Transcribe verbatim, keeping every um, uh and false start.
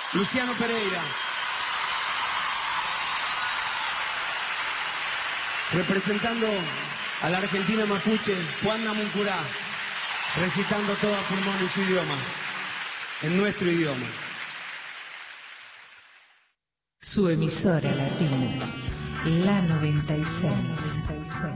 Luciano Pereira. Representando a la Argentina mapuche, Juan Namuncurá, recitando todo a pulmón en su idioma, en nuestro idioma. Su emisora latina, la noventa y seis.